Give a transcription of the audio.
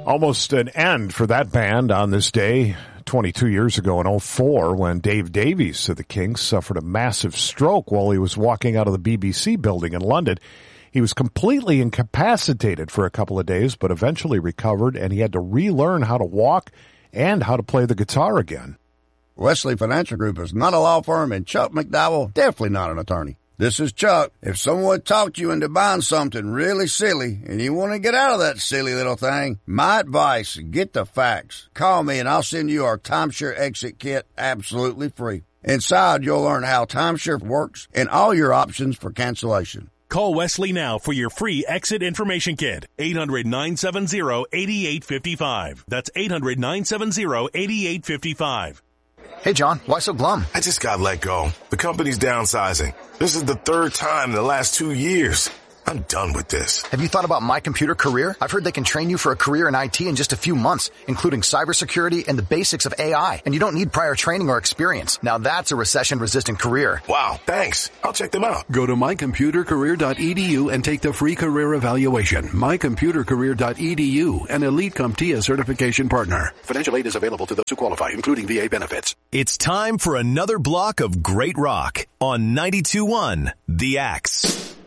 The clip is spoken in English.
Almost an end for that band on this day 22 years ago in 2004 when Dave Davies of the Kinks suffered a massive stroke while he was walking out of the BBC building in London. He was completely incapacitated for a couple of days, but eventually recovered, and he had to relearn how to walk and how to play the guitar again. Wesley Financial Group is not a law firm, and Chuck McDowell definitely not an attorney. This is Chuck. If someone talked you into buying something really silly and you want to get out of that silly little thing, my advice, get the facts. Call me and I'll send you our timeshare exit kit absolutely free. Inside, you'll learn how timeshare works and all your options for cancellation. Call Wesley now for your free exit information kit. 800-970-8855. That's 800-970-8855. Hey, John, why so glum? I just got let go. The company's downsizing. This is the third time in the last 2 years. I'm done with this. Have you thought about My Computer Career? I've heard they can train you for a career in IT in just a few months, including cybersecurity and the basics of AI. And you don't need prior training or experience. Now that's a recession-resistant career. Wow, thanks. I'll check them out. Go to mycomputercareer.edu and take the free career evaluation. mycomputercareer.edu, an Elite CompTIA certification partner. Financial aid is available to those who qualify, including VA benefits. It's time for another block of great rock on 92.1 The Axe.